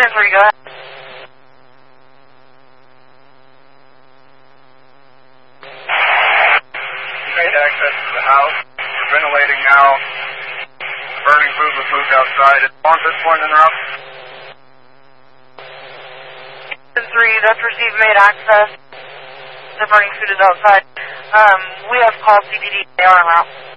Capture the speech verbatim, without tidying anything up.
ten three, go ahead. Made access to the house. We're ventilating now. Burning food was moved outside. Is on this point in the route? ten three, that's received, made access. The burning food is outside. Um, we have called C P D. They are en route.